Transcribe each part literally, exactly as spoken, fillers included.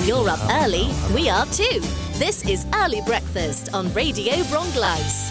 When you're up early, we are too. This is Early Breakfast on Radio Bronglice.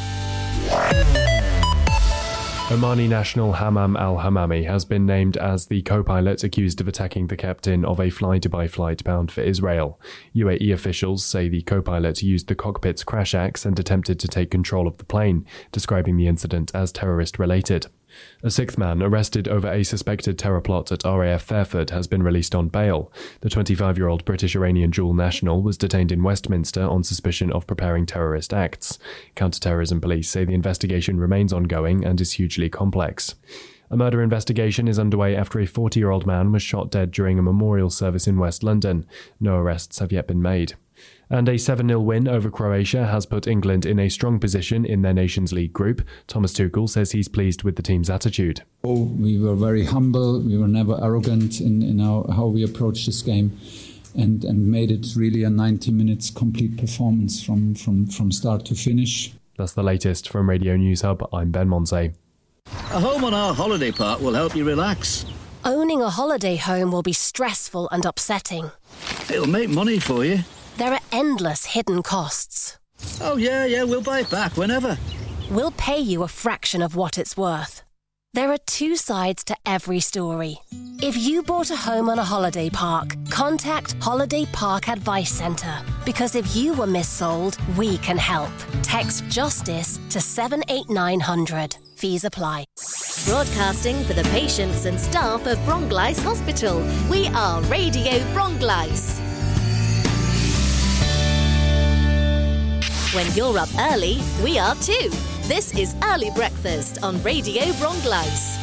Omani national Hammam al-Hammami has been named as the co-pilot accused of attacking the captain of a fly-Dubai flight bound for Israel. U A E officials say the co-pilot used the cockpit's crash axe and attempted to take control of the plane, describing the incident as terrorist-related. A sixth man arrested over a suspected terror plot at R A F Fairford has been released on bail. The twenty-five-year-old British-Iranian dual national was detained in Westminster on suspicion of preparing terrorist acts. Counter-terrorism police say the investigation remains ongoing and is hugely complex. A murder investigation is underway after a forty-year-old man was shot dead during a memorial service in West London. No arrests have yet been made. And a seven nil win over Croatia has put England in a strong position in their Nations League group. Thomas Tuchel says he's pleased with the team's attitude. Oh, we were very humble. We were never arrogant in, in our, how we approached this game, and, and made it really a ninety minutes complete performance from, from, from start to finish. That's the latest from Radio News Hub. I'm Ben Monse. A home on our holiday park will help you relax. Owning a holiday home will be stressful and upsetting. It'll make money for you. There are endless hidden costs. Oh, yeah, yeah, we'll buy it back whenever. We'll pay you a fraction of what it's worth. There are two sides to every story. If you bought a home on a holiday park, contact Holiday Park Advice Centre. Because if you were missold, we can help. Text JUSTICE to seven eight nine hundred. Fees apply. Broadcasting for the patients and staff of Bronglice Hospital. We are Radio Bronglice. When you're up early, we are too. This is Early Breakfast on Radio Bronglice.